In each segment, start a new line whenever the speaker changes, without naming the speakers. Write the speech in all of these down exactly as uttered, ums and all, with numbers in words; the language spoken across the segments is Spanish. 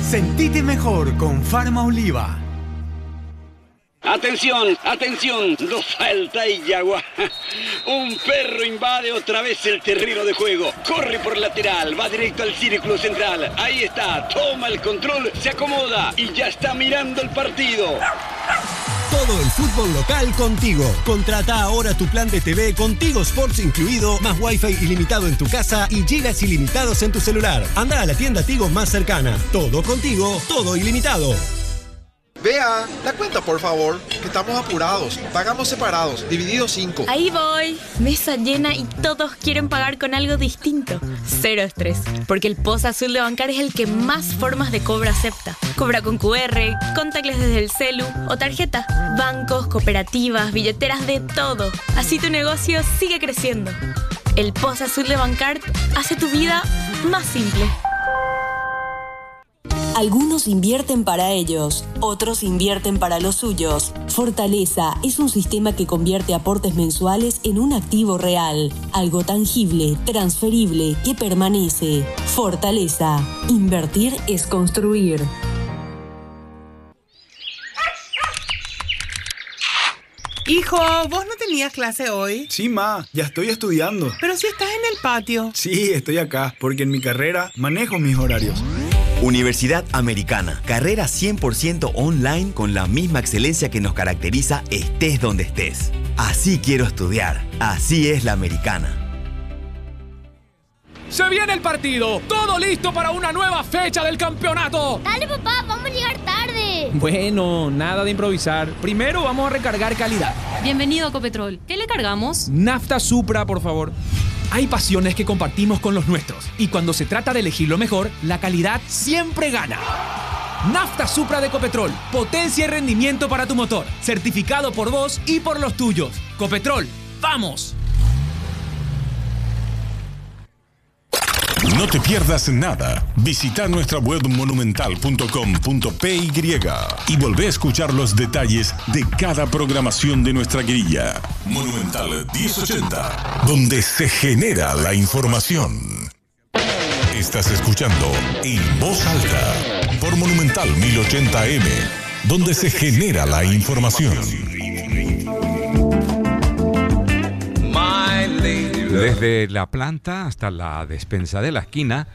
Sentite mejor con Farma Oliva.
Atención, atención, no falta y agua. Un perro invade otra vez el terreno de juego. Corre por lateral, va directo al círculo central. Ahí está, toma el control, se acomoda y ya está mirando el partido.
Todo el fútbol local contigo. Contrata ahora tu plan de T V con Tigo Sports incluido, más Wi-Fi ilimitado en tu casa y gigas ilimitados en tu celular. Anda a la tienda Tigo más cercana. Todo contigo, todo ilimitado.
Vea, la cuenta por favor, que estamos apurados. Pagamos separados, dividido cinco.
Ahí voy. Mesa llena y todos quieren pagar con algo distinto. Cero estrés, porque el Post Azul de Bancar es el que más formas de cobro acepta. Cobra con cu erre, contactless desde el celu o tarjeta. Bancos, cooperativas, billeteras, de todo. Así tu negocio sigue creciendo. El Post Azul de Bancar hace tu vida más simple.
Algunos invierten para ellos, otros invierten para los suyos. Fortaleza es un sistema que convierte aportes mensuales en un activo real, algo tangible, transferible, que permanece. Fortaleza. Invertir es construir.
Hijo, ¿vos no tenías clase hoy?
Sí, ma, ya estoy estudiando.
Pero si estás en el patio.
Sí, estoy acá, porque en mi carrera manejo mis horarios.
Universidad Americana, carrera cien por ciento online con la misma excelencia que nos caracteriza estés donde estés. Así quiero estudiar, así es la Americana.
¡Se viene el partido! ¡Todo listo para una nueva fecha del campeonato!
Dale, papá, vamos a llegar tarde.
Bueno, nada de improvisar. Primero vamos a recargar calidad.
Bienvenido a Ecopetrol. ¿Qué le cargamos?
Nafta Supra, por favor. Hay pasiones que compartimos con los nuestros y cuando se trata de elegir lo mejor, la calidad siempre gana. Nafta Supra de Ecopetrol, potencia y rendimiento para tu motor, certificado por vos y por los tuyos. Ecopetrol, ¡vamos!
No te pierdas nada. Visita nuestra web monumental punto com punto pe y volvé a escuchar los detalles de cada programación de nuestra grilla. Monumental diez ochenta, donde se genera la información. Estás escuchando En Voz Alta por Monumental mil ochenta eme, donde se genera la información.
Desde la planta hasta la despensa de la esquina,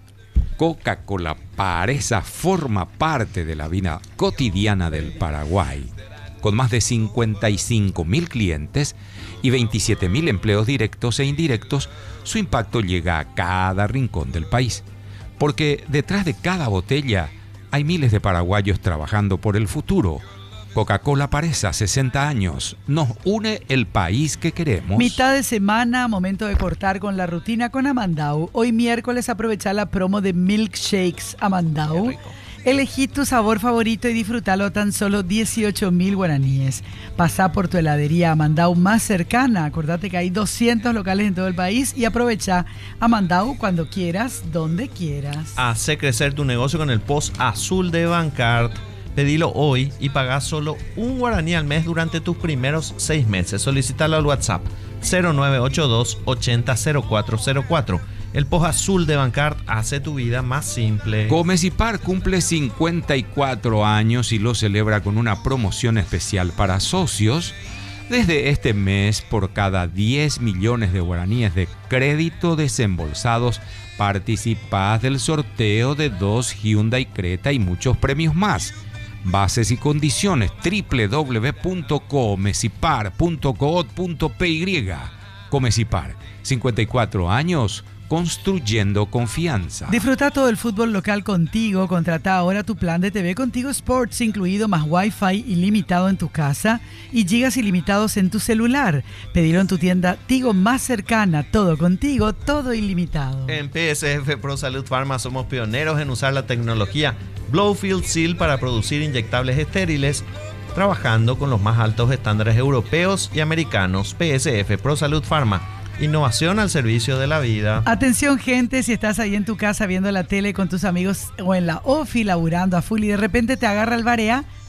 Coca-Cola Paresa forma parte de la vida cotidiana del Paraguay. Con más de cincuenta y cinco mil clientes y veintisiete mil empleos directos e indirectos, su impacto llega a cada rincón del país. Porque detrás de cada botella hay miles de paraguayos trabajando por el futuro. Coca-Cola Paresa, sesenta años. Nos une el país que queremos.
Mitad de semana, momento de cortar con la rutina con Amandau. Hoy miércoles aprovecha la promo de Milkshakes Amandau. Elegí tu sabor favorito y disfrútalo a tan solo dieciocho mil guaraníes. Pasá por tu heladería Amandau más cercana. Acordate que hay doscientos locales en todo el país y aprovecha Amandau cuando quieras, donde quieras.
Hace crecer tu negocio con el Post Azul de Bancard. Pedilo hoy y pagá solo un guaraní al mes durante tus primeros seis meses. Solicítalo al WhatsApp cero nueve ocho dos ochenta cero cuatro cero cuatro. El Post Azul de Bancard hace tu vida más simple.
Comecipar cumple cincuenta y cuatro años y lo celebra con una promoción especial para socios. Desde este mes, por cada diez millones de guaraníes de crédito desembolsados, participás del sorteo de dos Hyundai Creta y muchos premios más. Bases y condiciones doble u doble u doble u punto comecipar punto coot punto py. Comecipar, cincuenta y cuatro años construyendo confianza.
Disfruta todo el fútbol local contigo. Contrata ahora tu plan de T V con Tigo Sports incluido, más Wi-Fi ilimitado en tu casa y gigas ilimitados en tu celular. Pedilo en tu tienda Tigo más cercana. Todo contigo, todo ilimitado.
En P S F Pro Salud Pharma somos pioneros en usar la tecnología Blowfield Seal para producir inyectables estériles, trabajando con los más altos estándares europeos y americanos. P S F Pro Salud Pharma, innovación al servicio de la vida.
Atención, gente, si estás ahí en tu casa viendo la tele con tus amigos o en la ofi laburando a full y de repente te agarra el barea,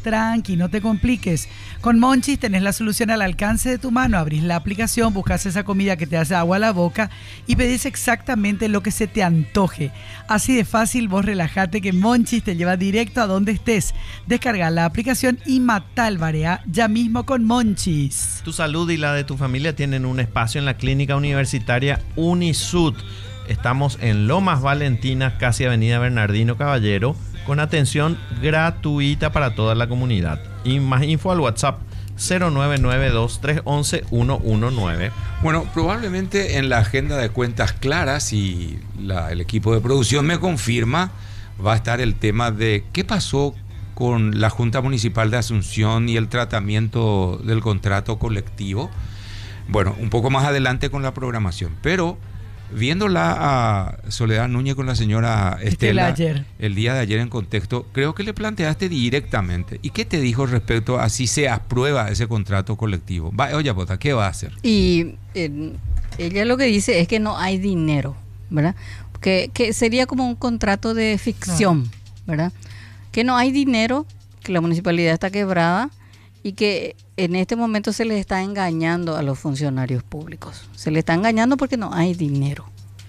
tranqui, no te compliques. Con Monchis tenés la solución al alcance de tu mano. Abrís la aplicación, buscas esa comida que te hace agua a la boca y pedís exactamente lo que se te antoje. Así de fácil, vos relajate que Monchis te lleva directo a donde estés. Descarga la aplicación y matá el Barea ya mismo con Monchis.
Tu salud y la de tu familia tienen un espacio en la clínica universitaria Unisud. Estamos en Lomas Valentinas, casi Avenida Bernardino Caballero, con atención gratuita para toda la comunidad. Y más info al WhatsApp cero nueve nueve dos tres uno uno uno uno nueve.
Bueno, probablemente en la agenda de cuentas claras, y la, el equipo de producción me confirma, va a estar el tema de qué pasó con la Junta Municipal de Asunción y el tratamiento del contrato colectivo. Bueno, un poco más adelante con la programación, pero viéndola a Soledad Núñez con la señora Estela
ayer.
el día de ayer en contexto, creo que le planteaste directamente. ¿Y qué te dijo respecto a si se aprueba ese contrato colectivo? Va, oye, Bota, ¿qué va a hacer?
Y eh, ella lo que dice es que no hay dinero, ¿verdad? Que, que sería como un contrato de ficción, claro, ¿verdad? Que no hay dinero, que la municipalidad está quebrada y que en este momento se les está engañando a los funcionarios públicos. Se les está engañando porque no hay dinero.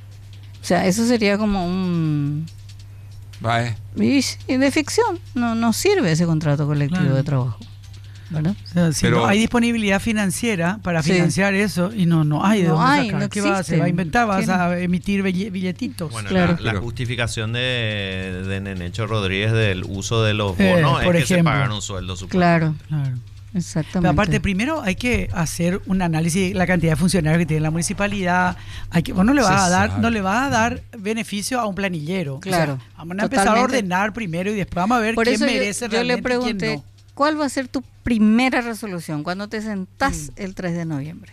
O sea, eso sería como un...
Vale.
Y, y de ficción. No, no sirve ese contrato colectivo, claro, de trabajo, ¿verdad?
O sea, si Pero, no hay disponibilidad financiera para
sí,
financiar eso y no, no hay de
no
dónde
hay,
sacar.
no
¿Qué vas a hacer? ¿Va a inventar? ¿Vas
¿Qué?
a emitir billetitos?
Bueno,
claro.
la, la justificación de, de Nenecho Rodríguez del uso de los
Eh,
bonos es
por
que
ejemplo.
se pagan un sueldo superior.
Claro,
Claro.
exactamente.
Pero aparte, primero hay que hacer un análisis de la cantidad de funcionarios que tiene la municipalidad. Hay que, vos no le vas a dar, no le vas a dar beneficio a un planillero.
Claro.
O sea, vamos a empezar a ordenar primero y después vamos a ver
Por
quién
eso
merece
yo, yo
realmente
le pregunté,
y quién no.
¿cuál va a ser tu primera resolución cuando te sentás mm. el tres de noviembre?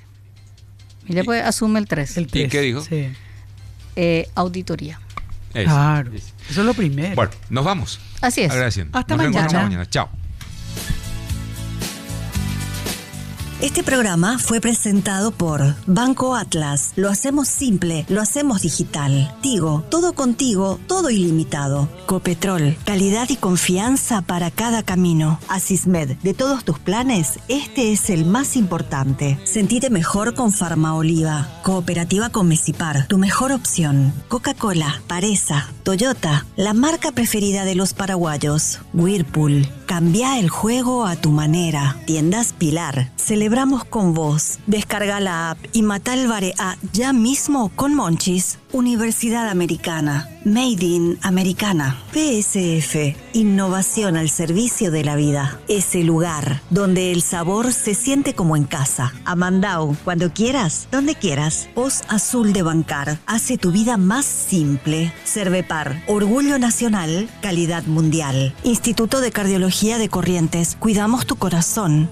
Y después asume el tres.
El tres.
¿Y qué dijo?
Sí.
Eh, auditoría.
Eso.
Claro. Eso es lo primero.
Bueno, nos vamos.
Así es.
Agradeciendo.
Hasta
nos
mañana.
Hasta mañana. Chao.
Este programa fue presentado por Banco Atlas. Lo hacemos simple, lo hacemos digital. Tigo, todo contigo, todo ilimitado. Copetrol, calidad y confianza para cada camino. Asismed, de todos tus planes, este es el más importante. Sentite mejor con Farmaoliva. Cooperativa con Mesipar, tu mejor opción. Coca-Cola, Paresa, Toyota, la marca preferida de los paraguayos. Whirlpool, cambia el juego a tu manera. Tiendas Pilar, celebramos con vos. Descarga la app y matá el Barea ya mismo con Monchis. Universidad Americana, Made in Americana. P S F, innovación al servicio de la vida. Ese lugar donde el sabor se siente como en casa. Amandau, cuando quieras, donde quieras. Voz Azul de Bancar hace tu vida más simple. Cervepar, orgullo nacional, calidad mundial. Instituto de Cardiología de Corrientes, cuidamos tu corazón.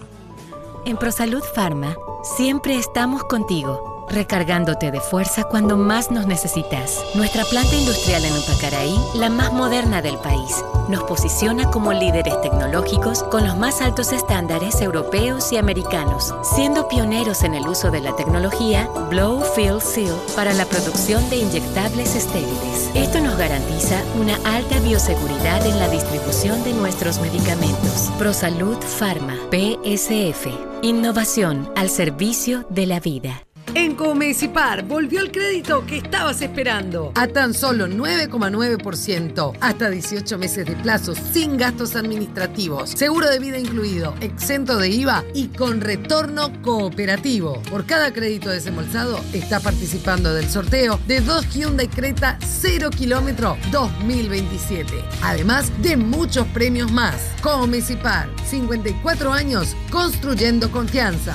En ProSalud Pharma, siempre estamos contigo, recargándote de fuerza cuando más nos necesitas. Nuestra planta industrial en Upacaraí, la más moderna del país, nos posiciona como líderes tecnológicos con los más altos estándares europeos y americanos, siendo pioneros en el uso de la tecnología Blow Fill Seal para la producción de inyectables estériles. Esto nos garantiza una alta bioseguridad en la distribución de nuestros medicamentos. ProSalud Pharma, P S F. Innovación al servicio de la vida.
En Comesipar volvió el crédito que estabas esperando a tan solo nueve coma nueve por ciento, hasta dieciocho meses de plazo sin gastos administrativos, seguro de vida incluido, exento de I V A y con retorno cooperativo. Por cada crédito desembolsado está participando del sorteo de dos Hyundai Creta cero kilómetro dos mil veintisiete, además de muchos premios más. Comesipar, cincuenta y cuatro años construyendo confianza.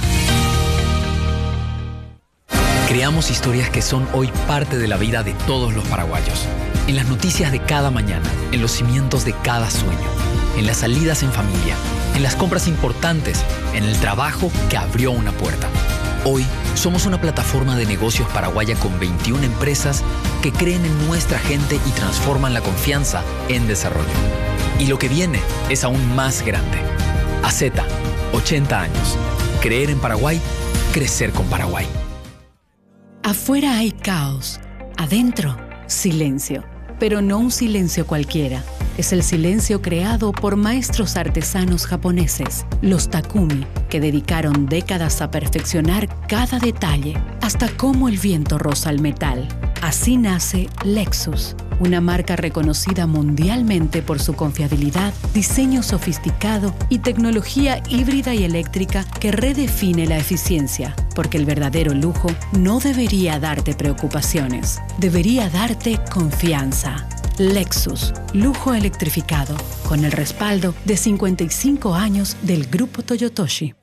Creamos historias que son hoy parte de la vida de todos los paraguayos. En las noticias de cada mañana, en los cimientos de cada sueño, en las salidas en familia, en las compras importantes, en el trabajo que abrió una puerta. Hoy somos una plataforma de negocios paraguaya con veintiuna empresas que creen en nuestra gente y transforman la confianza en desarrollo. Y lo que viene es aún más grande. A Z, ochenta años. Creer en Paraguay, crecer con Paraguay.
Afuera hay caos, adentro silencio, pero no un silencio cualquiera, es el silencio creado por maestros artesanos japoneses, los Takumi, que dedicaron décadas a perfeccionar cada detalle, hasta cómo el viento roza el metal. Así nace Lexus, una marca reconocida mundialmente por su confiabilidad, diseño sofisticado y tecnología híbrida y eléctrica que redefine la eficiencia, porque el verdadero lujo no debería darte preocupaciones, debería darte confianza. Lexus, lujo electrificado, con el respaldo de cincuenta y cinco años del Grupo Toyotoshi.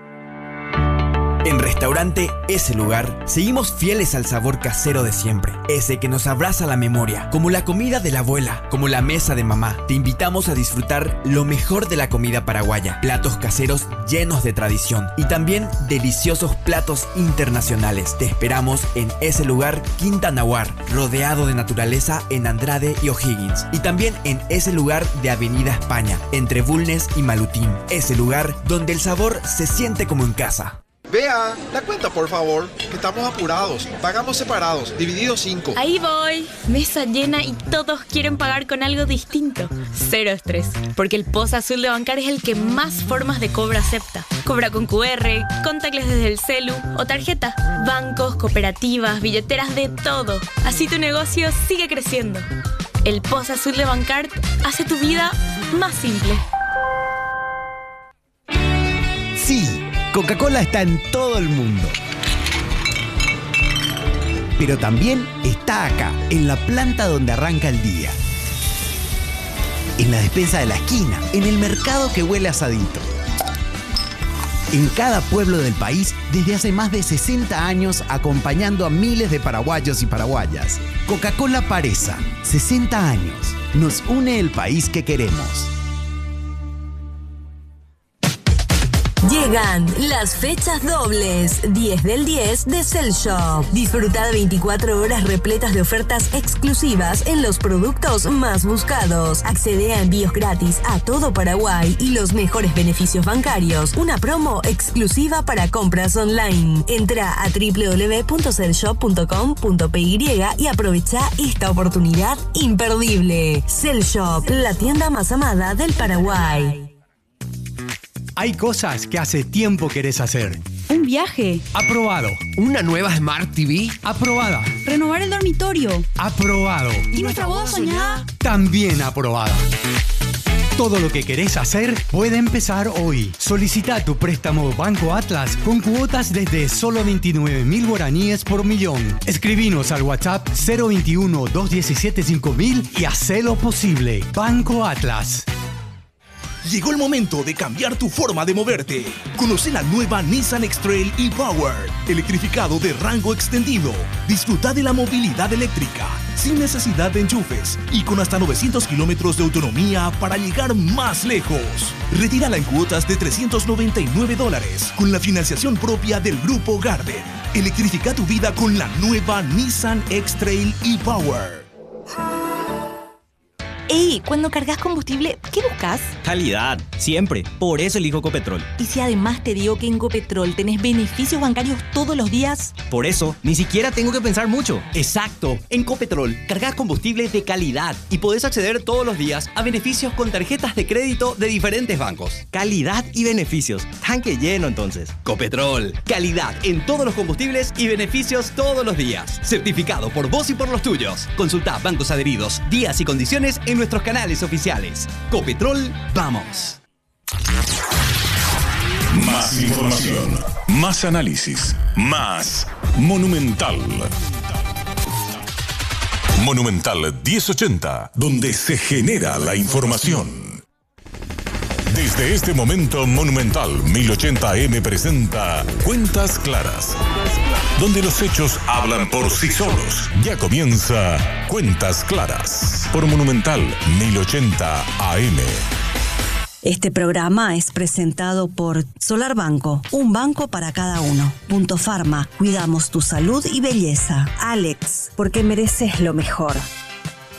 En Restaurante Ese Lugar, seguimos fieles al sabor casero de siempre. Ese que nos abraza la memoria, como la comida de la abuela, como la mesa de mamá. Te invitamos a disfrutar lo mejor de la comida paraguaya. Platos caseros llenos de tradición y también deliciosos platos internacionales. Te esperamos en Ese Lugar Quinta Nahuar, rodeado de naturaleza en Andrade y O'Higgins. Y también en Ese Lugar de Avenida España, entre Bulnes y Malutín. Ese Lugar donde el sabor se siente como en casa.
Vea, la cuenta por favor, que estamos apurados. Pagamos separados, dividido cinco.
Ahí voy. Mesa llena y todos quieren pagar con algo distinto. Cero estrés, porque el Post Azul de Bancar es el que más formas de cobro acepta. Cobra con cu erre, contactless desde el celu o tarjeta. Bancos, cooperativas, billeteras, de todo. Así tu negocio sigue creciendo. El Post Azul de Bancar hace tu vida más simple.
Sí, Coca-Cola está en todo el mundo. Pero también está acá, en la planta donde arranca el día. En la despensa de la esquina, en el mercado que huele a asadito. En cada pueblo del país, desde hace más de sesenta años, acompañando a miles de paraguayos y paraguayas. Coca-Cola Paresa, sesenta años. Nos une el país que queremos.
Llegan las fechas dobles, diez del diez de Cell Shop. Disfruta de veinticuatro horas repletas de ofertas exclusivas en los productos más buscados. Accede a envíos gratis a todo Paraguay y los mejores beneficios bancarios. Una promo exclusiva para compras online. Entra a doble u doble u doble u punto cellshop punto com punto p y y aprovecha esta oportunidad imperdible. Cell Shop, la tienda más amada del Paraguay.
Hay cosas que hace tiempo querés hacer.
Un viaje.
Aprobado.
Una nueva Smart T V.
Aprobada.
Renovar el dormitorio.
Aprobado.
¿Y nuestra boda soñada?
También aprobada. Todo lo que querés hacer puede empezar hoy. Solicita tu préstamo Banco Atlas con cuotas desde solo veintinueve mil guaraníes por millón. Escribinos al WhatsApp cero veintiuno, dos diecisiete, cinco mil y hacelo posible. Banco Atlas.
Llegó el momento de cambiar tu forma de moverte. Conoce la nueva Nissan X-Trail e-Power, electrificado de rango extendido. Disfruta de la movilidad eléctrica, sin necesidad de enchufes y con hasta novecientos kilómetros de autonomía para llegar más lejos. Retírala en cuotas de trescientos noventa y nueve dólares con la financiación propia del Grupo Garden. Electrifica tu vida con la nueva Nissan X-Trail e-Power.
Ey, cuando cargas combustible, ¿qué buscas?
Calidad, siempre. Por eso elijo Copetrol.
Y si además te digo que en Copetrol tenés beneficios bancarios todos los días.
Por eso, ni siquiera tengo que pensar mucho.
Exacto. En Copetrol cargas combustible de calidad y podés acceder todos los días a beneficios con tarjetas de crédito de diferentes bancos.
Calidad y beneficios. Tanque lleno entonces.
Copetrol. Calidad en todos los combustibles y beneficios todos los días. Certificado por vos y por los tuyos. Consulta bancos adheridos, días y condiciones en nuestros canales oficiales. Copetrol, vamos.
Más información, más análisis, más Monumental. Monumental diez ochenta, donde se genera la información. Desde este momento, Monumental mil ochenta A M presenta Cuentas Claras, donde los hechos hablan por sí solos. Ya comienza Cuentas Claras por Monumental mil ochenta A M.
Este programa es presentado por Solar Banco, un banco para cada uno. Punto Pharma, cuidamos tu salud y belleza. Alex, porque mereces lo mejor.